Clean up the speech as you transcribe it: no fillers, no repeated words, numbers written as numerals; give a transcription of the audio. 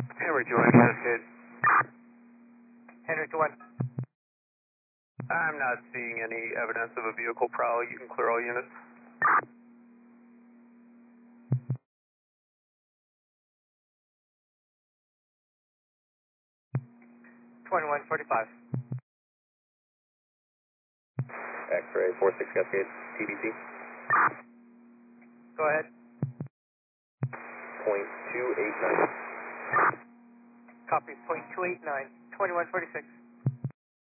Henry 2 1, Cascade. Henry to 1. I'm not seeing any evidence of a vehicle prowl. You can clear all units. 2145. X-ray 46 Cascade, TBC. Go ahead. .289. Copy, .289, 2146.